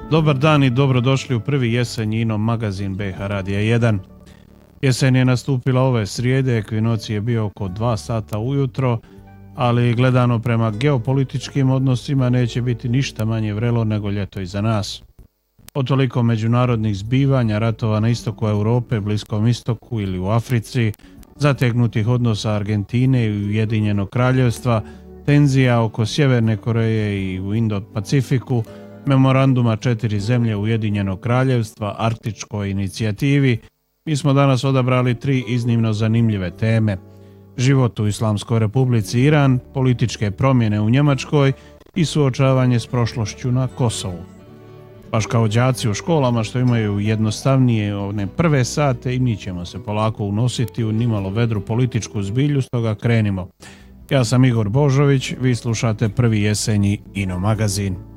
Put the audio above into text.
Dobar dan i dobrodošli u prvi jesenji Ino magazin BH Radija 1. Jesen je nastupila ove srijede, ekvinoci je bio oko 2 sata ujutro, ali gledano prema geopolitičkim odnosima neće biti ništa manje vrelo nego ljeto iza nas. Od toliko međunarodnih zbivanja, ratova na istoku Europe, Bliskom istoku ili u Africi, zategnutih odnosa Argentine i Ujedinjenog kraljevstva, tenzija oko Sjeverne Koreje i u Indo-Pacifiku, memoranduma 4 zemlje Ujedinjenog kraljevstva, Arktičkoj inicijativi, mi smo danas odabrali 3 iznimno zanimljive teme. Život u Islamskoj republici Iran, političke promjene u Njemačkoj i suočavanje s prošlošću na Kosovu. Baš kao đaci u školama što imaju jednostavnije one prve sate i mi ćemo se polako unositi u nimalo vedru političku zbilju, stoga krenimo. Ja sam Igor Božović, vi slušate prvi jesenji Ino magazin.